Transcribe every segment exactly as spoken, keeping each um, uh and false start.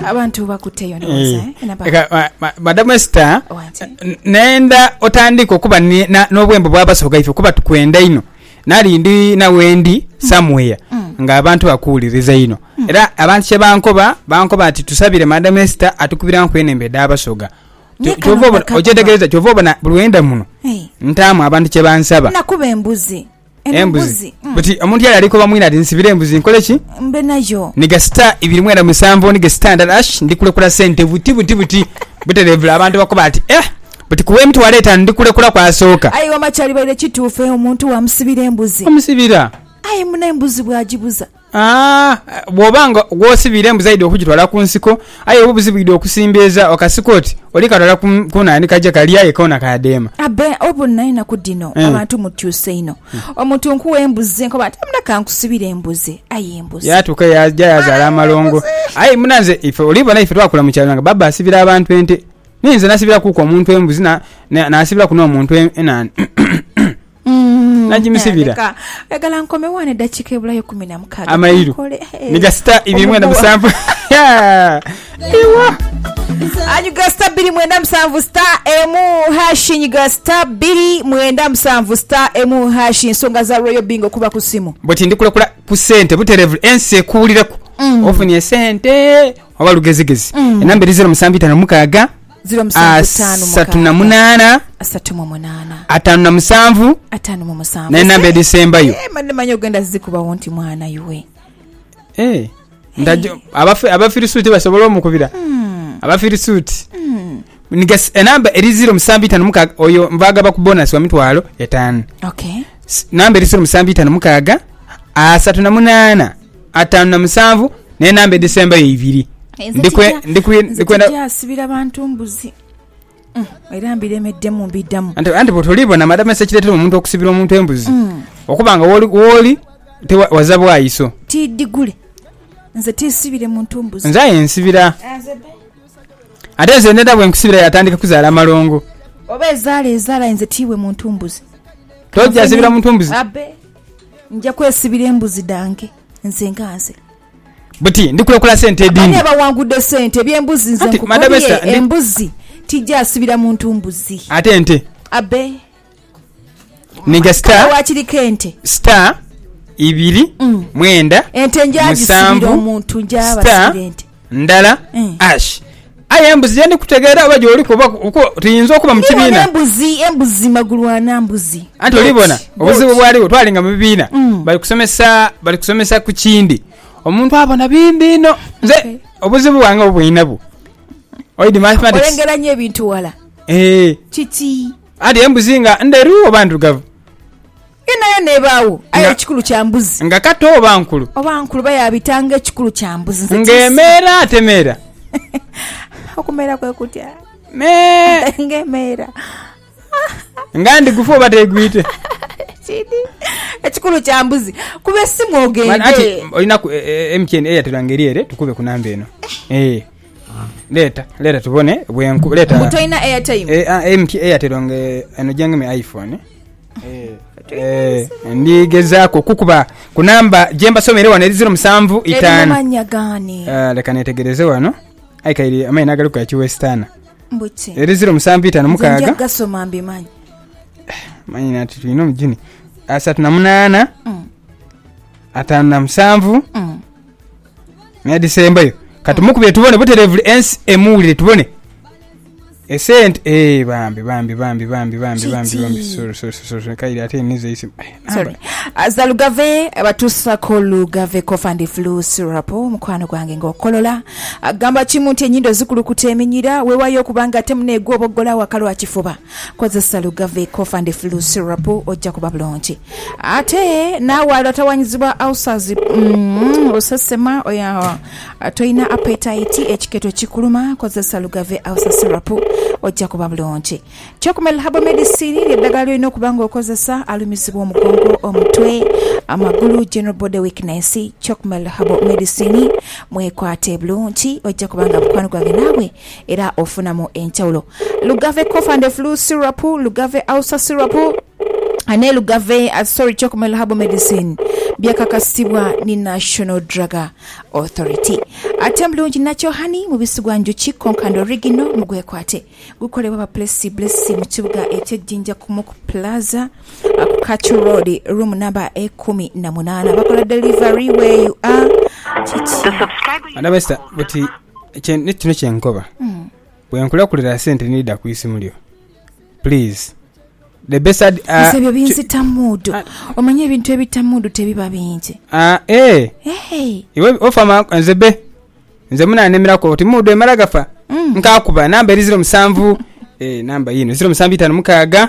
abantu bakuteyo ndoza eh Madam Esther nenda otandika okuba n'obwembo bwabasoga ife kuba tukwenda ino nali ndi na wendi somewhere nga abantu bakuuliriza ino era abantu kye bankoba bankoba ati tusabire Madam Esther atukubira nkwenembe dabasoga Chovoba ojetegereza chovoba na bulwenda muno ntamu abantu kye bansaba nakuba embuzi embuzi buti omuntu yali aliko bamwina ati nsibire embuzi nkole ki mbe nayo niga star ibiri mwenda musanvu niga standard ash ndikule kula sente buti buti buti butelevula abantu bakoba ati eh buti kuwe mtu waleta ndikule kula kwa soka ayi wamachali baile kituufe omuntu wamusibira embuzi omusibira ayi muna embuzi bwajibuza ah bwobanga gwosibira embuzi aide okujitwala ku nsiko ayi obubuzi bwide okusimbeza okasikoti olikatala kuna ni kaje kaliya ekona kadema abe obunna ina kudino mm. abantu mutyuse ino mm. omuntu nkuwe embuzi nkoba ati amna kankusibira embuzi ayi embuzi yatuka yaja yazala amalongo ayi munanze ife oliba na ife twakula mu kyalanga baba asibira abantu ente ninze nasibira kuko omuntu embuzi na nasibira kuno omuntu enani najimisibira egala nkome wane dachike bulayo kumi na mukaaga amairu niga star ibiri mwenda musanvu iwa anyuga star biri mwenda musanvu star emu hashi nyuga star biri mwenda musanvu star emu hashi nsonga za Royal Bingo kuba kusimu boti ndikule kula ku sente butelevule ense kuulira ku mm. ofuni esente oba lugezigezi mm. enamba zero musanvu itano mukaaga zero musanvu tano asatu na munana asatu mu munana atano na musanvu atano mu musanvu na namba December yo eh mane manyo genda zikuba wonti mwana yuwe eh ndajo abafi abafirisuti basobola omukubira mm. abafirisuti mm. nigas enamba eri zero musanvu itano mukaaga oyo mbaga ba ku bonus wa mitwalo etano okay namba eri zero musanvu itano mukaaga asatu na munana atano na musanvu na namba December yo ibiri ndikwe ndikwe ndikwenda yasibira abantu mbuzi mm era mbiremedde mu bidamu ante ante botolibo na Madam Esther kiretero omuntu okusibira omuntu embuzi mm. okubanga woli woli te wazabwa iso tidigule nze tisibire muntu mbuzi nza ensibira ate nze ndenda bwe nkusibira yatandika kuzala amalongo oba ezala ezala nze tiwe muntu mbuzi toja sibira muntu mbuzi abe nja kwesibira embuzi dange nze ngaze buti ndikule kula sente edini ane bawangudde sente byembuzi nze nkukoye embuzi tijja asibira muntu mbuzi ate ente abe niga star wachirikente star ibiri mm. mwenda ente njajisibira omuntu njabasirente ndala mm. ash aye embuzi jende kutegera abaje oli kuba uko tuyinzo kuba mu kibina embuzi embuzi magulu ana mbuzi ati olibona obuzibu bwali twalinga mu bibina mm. bali kusomesa bali kusomesa ku kindi omuntu abona bindi no nze okay. obuzibu wange obuyinabu oidi mathematics olengeranye ebintu wala eh chichi adi embuzi nga nderu obantu gavu inayo nebawo ayo chikulu kya mbuzi nga kato obankulu obankulu bayabitanga chikulu kya mbuzi ngemera atemera okumera kwe kutya me ngemera ngandi gufo bategwite chidi ekikulu kya mbuzi kube simu ogende ati olina ku M T N Airtel angeriere tukube kunamba eno eh leta leta tubone bwenku leta mutoina airtime eh M T N Airtel onge eno jange me iPhone eh eh ndigezako kukuba kunamba jemba somere wana zero musanvu itano manya gani eh leka netegereze wano aikairi amaina galuka ya Western mbuti eri zero musanvu itano mukaaga njaga soma mbi manyi manyi nati tulino mjini asatu na munana mm. atano na musanvu mm. na December yo katumukubye tubone butelevule ensi emulire tubone esent eh bambi bambi bambi bambi bambi bambi bambi sorry sorry sorry kairi ate nize isi sorry azalugave abatusa kolugave kofandi flu syrup mukwano gwange ngokolola agamba chimuntu enyindo zikulu kuteminyira wewayo kubanga temne gwobogola wakalo akifuba koza salugave kofandi flu syrup ojja kuba bulonchi ate nawe alatawanyizibwa ulcers mm, osasema oya atoina appetite ekiketo kikuluma koza salugave ulcer syrup ojja kuba bulonchi chokumel habo medicine lyedagala lino kubanga okozesa alumizibwa omugongo omutwe amagulu general body weakness chokumel habo medicine mwekwate bulonchi ojja kubanga bukwano gwange nawe era ofunamu enchawulo lugave cough and flu syrup lugave ulcer syrup ane lugave uh, sorry chokumel habo medicine byakakasibwa ni National Drug Authority. Ate mulungi nakyo hani mu bisigwa njuki konkando rigino mugwekwate gukolebwa ba Plessis Blessi mu kibuga eky'Ejjinja ku Muku Plaza ku Kachu Road room number ekumi na munana bakola delivery where you are. Adabesta buti kye kino kyenkoba bwe nkula kulira sente nida ku isimu lyo please the best ad uh, sebyo binzita mudu omanye ebintu ebitamudu tebiba bingi ah eh hey iwe ofama nzebe nze muna nemera ko ti mudu emara gafa mm. nkakuba namba eri zero musanvu eh namba yino zero musanvu itano mukaga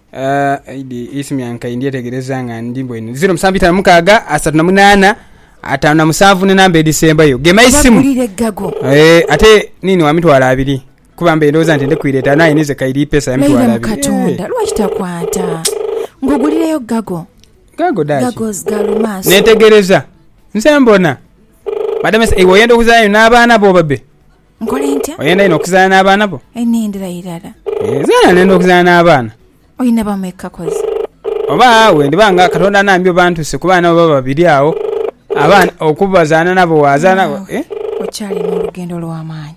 uh idi isimu yanka indiye tegereza nga ndimbo ino zero musanvu itano mukaga asatu na munana atana musanvu ne namba edisemba yo gema isimu eh ate nini wa mitwala abiri kuba mbe ndoza ntende kuireta naye nize kairi pesa ya mitwala abiri katonda lwachita kwata ngugulireyo gago gago dashi gago zgalumas netegereza nse mbona madame e woyenda okuzayo n'abaana bo babe nkole ntya oyenda ino okuzayo n'abaana bo enindira irara eh zana nenda okuzayo n'abaana oyina bameka kozi oba we ndibanga katonda nambyo bantu se kuba nabo babiri awo abana okubazana nabo wazana no. eh ochali mu lugendo lw'amaanyi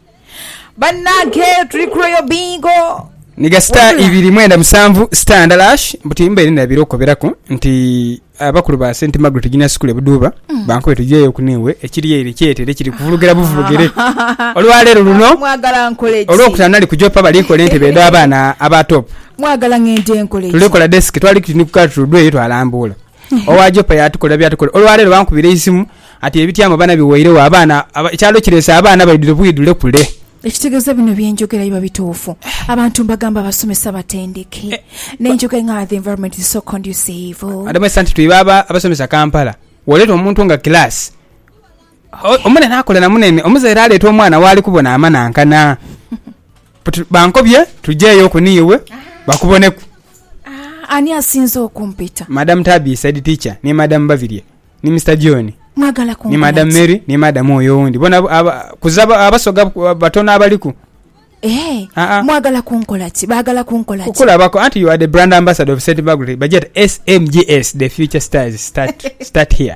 banage trikroyo bingo niga star ibiri mwenda musanvu stand lash mbuti mbe nda biroko berako nti abakulu ba Saint Margaret Junior School e Buduba mm. banko tujeyo kuniwe ekiriye iri kyete kiri kuvulugera buvulugere olwalero luno mwagala nkoleji olwokutanali kujopa baliko lente bedo abana abatop mwagala ngende nkoleji tulikola desk twali kitini kukatu dwe yitwa alambula owajopa yatukola byatukola olwalero bankubire isimu ati ebityamo bana biweire abana ekyalo kiresa abana balidire bwidule kule ekitegeeza bino byenjogera biba bituufu abantu mbagamba basomesa batendeke eh, nenjogera nga the environment is so conducive adama santi tuibaba abasomesa Kampala woleto omuntu nga class omune nakola na munene omuzaire aleeta omwana wali kubona amana nkana bankobye tujeyo kuniwe bakuboneku ani asinze okumpita madam Tabi side teacher ni madam Bavirie ni Mister John mwagala ku ni madam Mary ni madam oyo undi bona kuzaba abasoga batona abaliku eh mwagala kunkola ki bagala kunkola ki kukola bako anti you are the brand ambassador of Saint Margaret budget S M G S the future stars start start here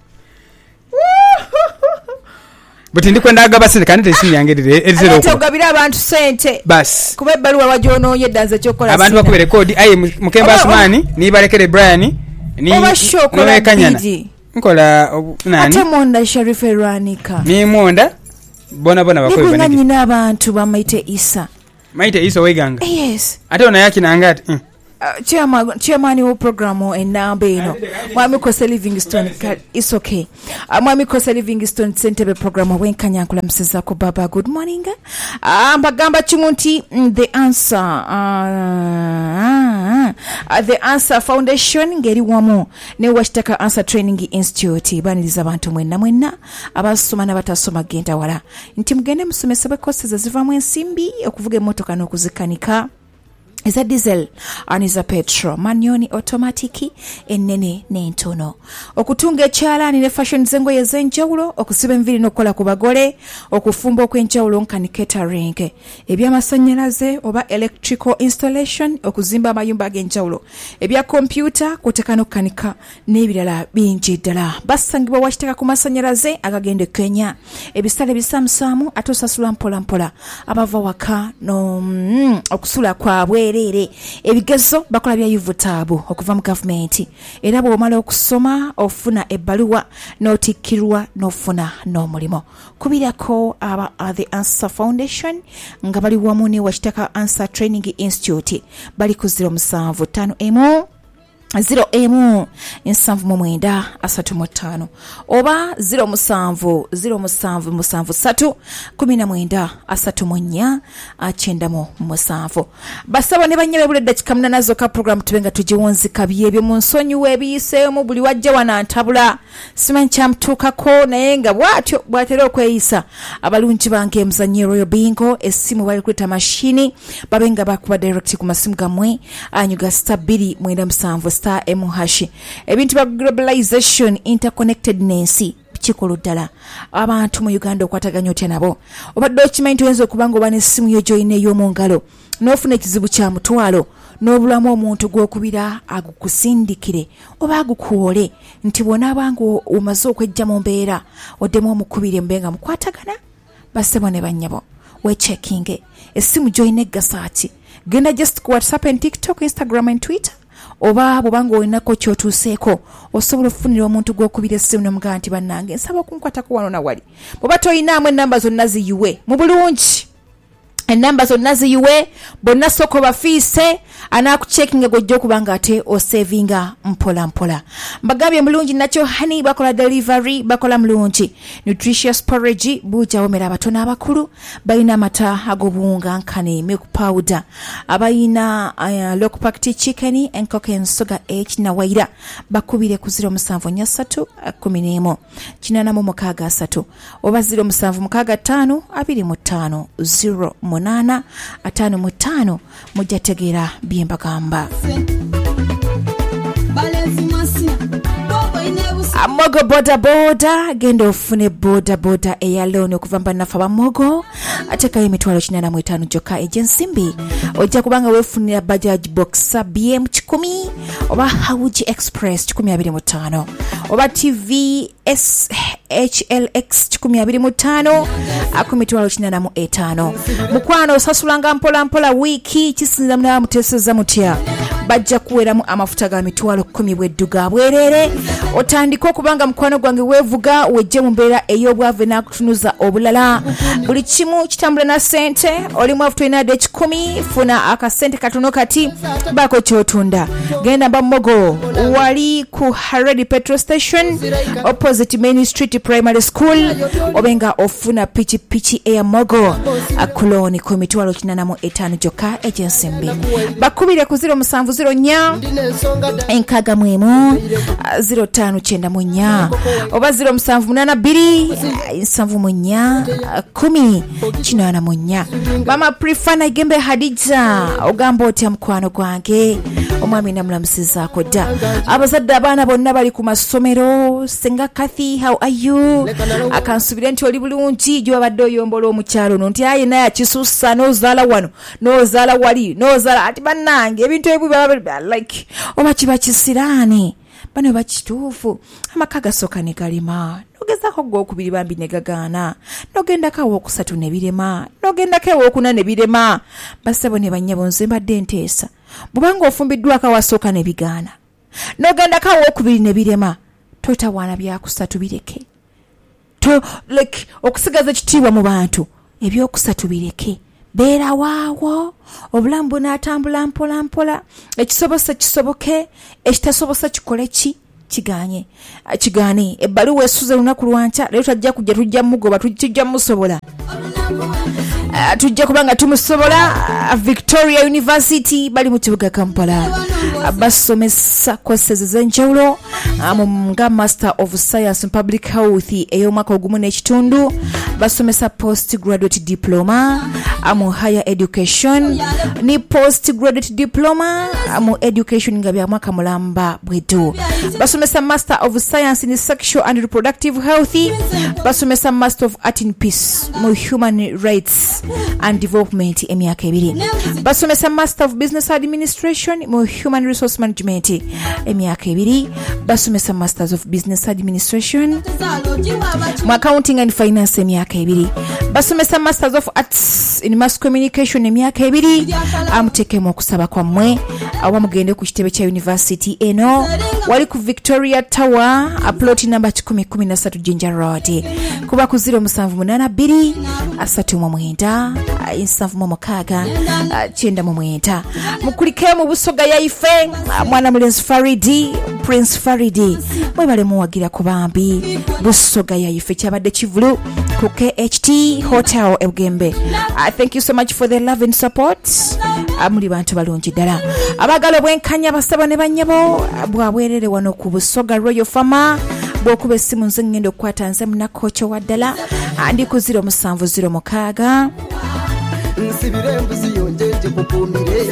but ndikwenda agaba sente kanite simu yangerire erizero ko togabira abantu sente bas kuba ebbaluwa wajono yeddaze kyokola abantu bakubere code aye mukemba asmani ni balekere Brian ni no kanyana nkola nani ate monda Sharif Eranika ni monda bona bona bakoye bani ni abantu bamaite Isa maite Isa weganga yes ate ona yakina ngati mm. Uh, chairman chairman wo program enamba eno mwami Kose Livingstone it's okay uh, mwami Kose Livingstone Sentebe program wenkanya nkula mseza ko baba good morning uh, mbagamba chimunti mm, the answer uh, uh, the answer foundation ngeri wamu ne washtaka answer training institute baniriza abantu mwenna mwenna abasoma na batasoma genda wala nti mugende musomesa be courses ziva mu ensimbi okuvuga emotoka n'okuzikanika Is a diesel and is a petrol manyoni automatiki enene n'entono okutunga ekyalaani ne fashion zengo yezenjawulo okusiba enviri n'okukola ku bagole okufumba okwenjawulo nkani catering ebyamasannyalaze oba electrical installation okuzimba amayumba ag'enjawulo ebya computer kuteka n'okkanika n'ebirala bingi ddala basangibwa wakiteka ku masannyalaze agagenda e Kenya ebisale bisamusaamu ate osasula mpola mpola abava waka no mm, okusula kwabwe Rere ebigezo bakola bya yivutabu okuva mu government era bw'omala okusoma ofuna ebbaluwa n'otikkirwa n'ofuna n'omulimo kubirako aba the Answer Foundation nga bali wamu ne Washitaka Answer Training Institute bali ku zero musanvu ttaano emu zero emu nsanvu mu mwenda asatu mu ttaano oba zero musanvu zero musanvu musanvu ssatu kumi na mwenda asatu mu nnya akyenda mu musanvu basaba ne bannyabe buledda kikamuna nazo ka program tubenga tugiwonzika byebyo mu nsonyiwa ebiyiseemu buli wajja wanantabula simanyi kyamutuukako naye nga bwatyo bwatera okweyisa abalungi bange emuzannyi Royal Bingo essimu bali kuleta mashini babenga bakuba direct ku masimu gammwe anyuga star bbiri mwenda musanvu star emu hashi ebintu ba globalization interconnectedness kikulu ddala abantu mu Uganda okwataganya otya nabo obadde okimanyi tuyinza okuba nga oba n'essimu yo gy'olina ey'omu ngalo n'ofuna ekizibu kya mutwalo n'obulamu omuntu gw'okubira agukusindikire oba agukuwole nti bw'onaabanga omaze okwejja mu mbeera oddemu omukubire mbe nga mukwatagana bassebo ne bannyabo wechekinge essimu gy'olina eggasaaki genda just ku WhatsApp and TikTok, Instagram and Twitter oba bw'obanga olinako ky'otuuseeko osobola okufunira omuntu gw'okubira essimu n'omugamba nti bannange nsaba okunkwatako wano na wali bw'oba toyinaamu ennamba zonna ziyiwe mu bulungi ennamba zonna ziyiwe bonna soko bafiise anaakucekinga gojja okuba nga ate osevinga mpola mpola mbagambye mulungi nakyo hani bakola delivery bakola mulungi nutritious porridge buja womera abatono abakulu balina amata ag'obuwunga nkane milk powder abayina uh, lock packed chicken enkoko ensoga h na waira bakubire ku zero musanvu nnya ssatu kumi n'emu kinana mu mukaaga asatu oba zero musanvu mukaaga ttaano abiri mu ttaano zero munana atano mu ttaano mujja tegeera bye mbagamba. Mogo boda boda genda ofune boda boda eyalone okuva mbanafa ba mogo ateka emitwalo kinana mu etaano joka ejensimbi ojja kubanga wefunira Bajaj Boxer B M kikumi oba Hauji Express kikumi abiri mu ttaano oba T V S H L X kikumi abiri mu ttaano akumitwalo kinana mu etaano mukwano osasulanga mpola mpola wiki kisinza muna muteseza mutya bajja kuweramu amafuta ga mitwalo kumi bwedduga bwerere otandika okubanga mukwano gwange wevuga wejje mu mbeera ey'obwavu n'akutunuza obulala buli kimu kitambula na ssente oli mwavu tulina de kikumi funa akasente katono kati baako kyotunda genda Bamogo wali ku Haredi petrol station opposite Main Street Primary School obenga ofuna pichi pichi eya Mogo akuloni ku mitwalo kinana mu etaano joka ejensimbi bakubire ku zero musanvu zero nnya enkaga mwemu zero ttaano kyenda mu nnya oba zero musanvu munana bbiri nsanvu mu nnya kumi kinaana mu nnya mama Prifana Gembe Hadija ogamba otya mukwano gwange omwami namulamusizaako dda abazadde abaana bonna bali ku masomero senga Kathy how are you akansubire nti oli bulungi gy'obadde oyombola omukyalo ono nti aye naye akisuusa n'ozaala wano n'ozaala wali n'ozaala ati bannange ebintu ebibi baba like oba kiba kisiraani bano bakituufu amaka gasooka ne galima nogezako gw'okubiri bambi ne gagaana nogendako aw'okusatu ne birema nogendako aw'okuna ne birema bassebo ne bannyabo nze mbadde nteesa bw'obanga ofumbiddwako awasooka ne bigaana nogendako aw'okubiri ne birema totawaana byakusatu bireke to like okusigaza ekitiibwa mu bantu ebyokusatu bireke beera waawo obulamu bunaatambula mpola mpola ekisobosa kisoboke ekitasobosa kikole ki kiganye kigaane ebbaluwa esuze lunaku lwanca leero tajja kujja tujja mugoba tujja musobola Uh, tujja kubanga tumusobola uh, Victoria University bali mu kibuga Kampala uh, basomesa courses z'enjawulo uh, nga Master of Science in Public Health ey'omwaka ogumu n'ekitundu basomesa postgraduate diploma uh, mu higher education ni postgraduate diploma uh, mu education nga bya mwaka mulamba bwedu basomesa Master of Science in Sexual and Reproductive Health basomesa Master of Art in Peace mu Human Rights and Development emyaka ebiri basomesa Master of Business Administration mu Human Resource Management emyaka ebiri basomesa Masters of Business Administration mu Accounting and Finance emyaka ebiri basomesa Masters of Arts in Mass Communication emyaka ebiri amutekemu okusaba kwammwe awa mugende ku kitebe kya University eno wali ku Victoria Tower plot number kikumi kumi na ssatu Jinja Road kuba ku zero musanvu munana bbiri asatu mu mwenda insanvu mu mukaaga kyenda mu mwenda mukulike mu Busoga yaife mwana mulenzi Faridi Prince Faridi mwebale muwagira ku bambi Busoga yaife kyabadde kivulu ku K H T Hotel Ebugembe. I thank you so much for the love and support. Amuli bantu balungi ddala abagalo bwenkanya basaba ne bannyabo bwabwerere wano ku Busoga Royal Farmer bw'okuba essimu nze ngenda okukwata nze munakooco wa ddala andi ku zero musanvu zero mukaaga nsibire embuzi yonjeje kukumire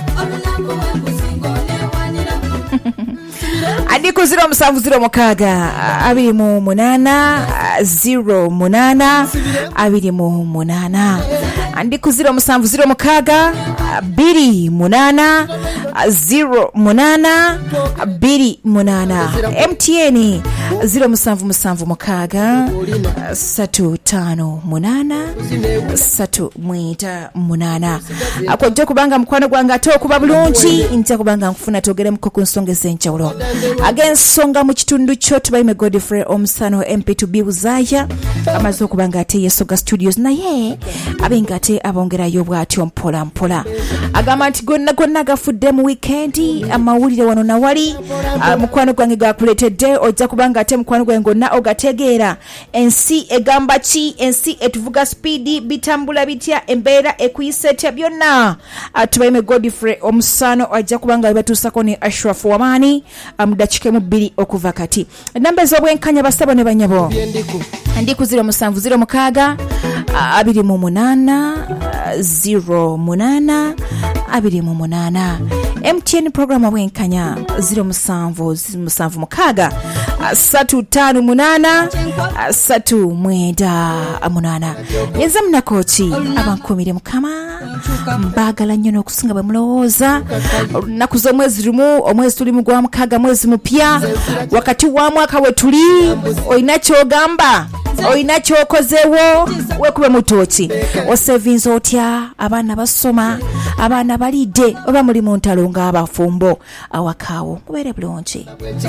andi ku zero musanvu zero mukaaga abiri mu munaana zero munaana abiri mu munaana ndi ku zero musanvu zero mukaaga bbiri munaana zero munaana bbiri munaana. M T N zero musanvu musanvu mukaaga ssatu ttaano munaana ssatu mwenda munaana. Akojja kubanga mukwano gwange ate okuba bulungi nja kubanga nkufuna twogeremu ku nsonga ez'enjawulo. Ag'ensonga mu kitundu kyo tubayime Godfrey Omusano M P two B Buzaya amaze okubanga ate yesoga studios naye abenga ate abongerayo bw'atyo mpola mpola. Agamba nti gonna gonna gafudde mu weekendi amawulire wano na wali mukwano gwange gakuletedde ojja kubanga ate mukwano gwange gonna ogategeera. Ensi egamba ki, ensi etuvuga speedi bitambula bitya, embeera ekuyise etya, byonna tubayime Godfrey Omusano ajja kubanga batuusako ne Ashraf Wamani amudakike mu bbiri okuva kati. Namba ez'obwenkanya basabo ne banyabo ndi ku zero musanvu zero mukaaga abiri mu munaana zero munaana abiri mu munaana. M T N program obwenkanya zero musanvu musanvu mukaaga ssatu ttaano munaana ssatu mwenda munaana. Yeza munakoki abankumire mukama mbagala nnyo n'okusinga bwe mulowooza. Olunaku z'omwezi lumu, omwezi tulimu gwa mukaaga, mwezi mupya wakati wa mwaka we tuli. Olina ky'ogamba, olina ky'okozeewo, weekube mutoki. Osevinze otya? Abaana basoma, abaana balidde, oba muli mu ntalo ng'abafumbo awakaawo. Mubeere bulungi.